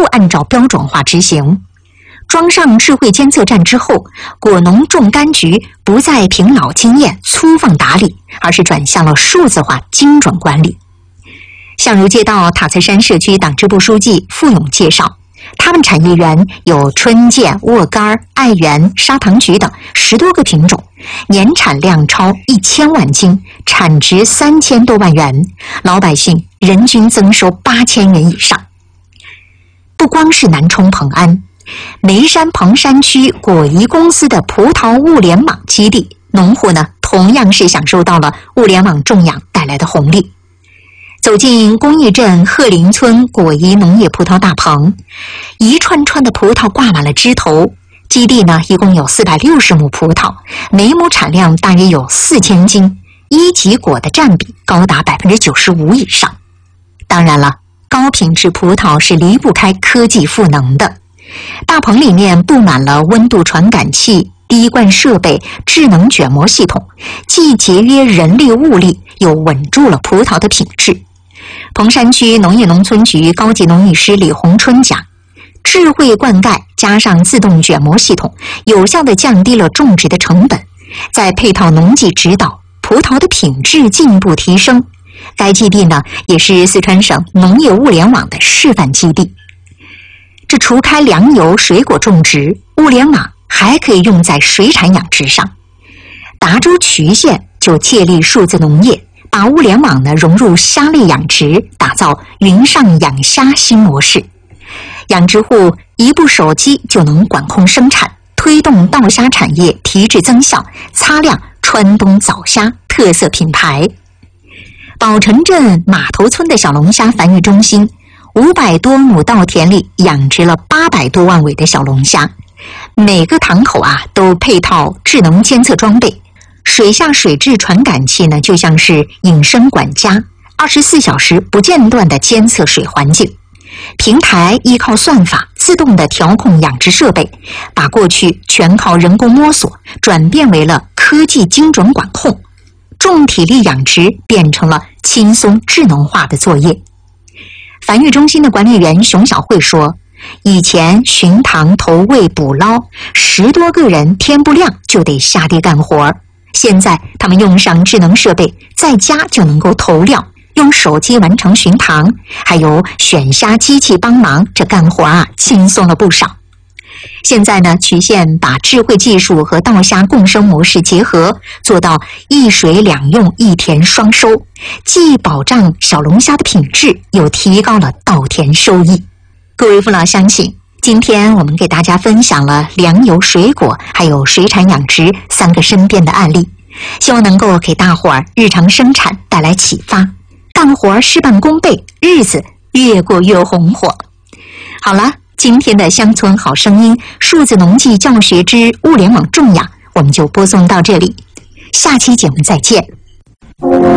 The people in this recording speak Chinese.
都按照标准化执行。装上智慧监测站之后，果农种柑局不再凭老经验粗放打理，而是转向了数字化精准管理。相如街道塔子山社区党支部书记付勇介绍，他们产业园有春见、沃柑、爱媛、砂糖橘等10多个品种，年产量超1000万斤，产值3000多万元，老百姓人均增收8000元以上。不光是南充蓬安，眉山蓬山区果宜公司的葡萄物联网基地，农户呢同样是享受到了物联网种养带来的红利。走进公益镇鹤林村果宜农业葡萄大棚，一串串的葡萄挂满了枝头。基地呢一共有460亩葡萄，每亩产量大约有4000斤，一级果的占比高达95%以上。当然了，高品质葡萄是离不开科技赋能的。大棚里面布满了温度传感器、滴灌设备、智能卷膜系统，既节约人力物力，又稳住了葡萄的品质。蓬山区农业农村局高级农艺师李红春讲，智慧灌溉加上自动卷膜系统，有效地降低了种植的成本，再配套农技指导，葡萄的品质进一步提升。该基地呢，也是四川省农业物联网的示范基地。这除开粮油水果种植，物联网还可以用在水产养殖上。达州渠县就借力数字农业，把物联网呢融入虾类养殖，打造云上养虾新模式。养殖户一部手机就能管控生产，推动稻虾产业提质增效，擦亮川东早虾特色品牌。宝城镇码头村的小龙虾繁育中心500多亩稻田里养殖了800多万尾的小龙虾，每个塘口都配套智能监测装备，水下水质传感器呢就像是隐身管家，24小时不间断地监测水环境。平台依靠算法自动地调控养殖设备，把过去全靠人工摸索转变为了科技精准管控，重体力养殖变成了轻松智能化的作业。繁育中心的管理员熊小慧说，以前巡塘投喂捕捞10多个人天不亮就得下地干活，现在他们用上智能设备，在家就能够投料，用手机完成巡塘，还有选虾机器帮忙，这干活轻松了不少。现在呢，渠县把智慧技术和稻虾共生模式结合，做到一水两用一田双收，既保障小龙虾的品质，又提高了稻田收益。各位父老乡亲，今天我们给大家分享了粮油水果还有水产养殖3个身边的案例，希望能够给大伙儿日常生产带来启发，干活事半功倍，日子越过越红火。好了，今天的乡村好声音数字农技教学之物联网种养，我们就播送到这里，下期节目再见。